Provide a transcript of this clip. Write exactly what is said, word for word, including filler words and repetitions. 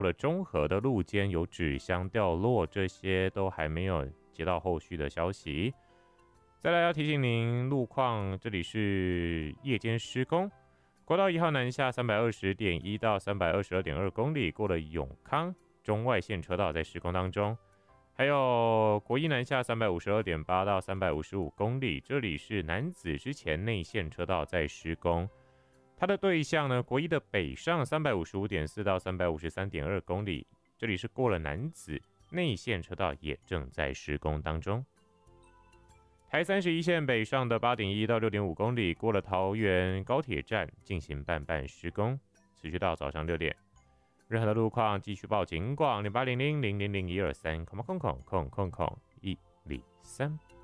了中和的路肩有纸箱掉落，这些都还没有接到后续的消息。再来要提醒您路况，这里是夜间施工，国道一号南下 三百二十点一 到 三百二十二点二 公里，过了永康中外线车道在施工当中。还有国一南下 三百五十二点八 到三百五十五公里，这里是楠梓之前内线车道在施工。它的对向呢，国一的北上 三百五十五点四 到 三百五十三点二 公里，这里是过了楠梓内线车道也正在施工当中。台三十一线北上的 八点一 到 六点五 公里，过了桃园高铁站进行半半施工，持续到早上六点。任何的路况继续报警广零八零零零零零一二三空空空空空空一零三。